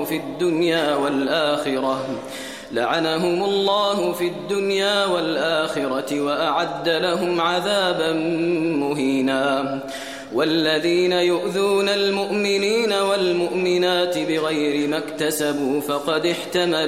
الله في الدنيا والآخرة وأعد لهم عذابا مهينا. والذين يؤذون المؤمنين والمؤمنات بغير ما اكتسبوا فقد احتملوا